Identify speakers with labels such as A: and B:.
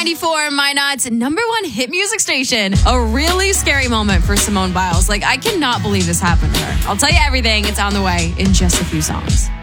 A: 94 Minot's number one hit music station. A really scary moment for Simone Biles. I cannot believe this happened to her. I'll tell you everything. It's on the way in just a few songs.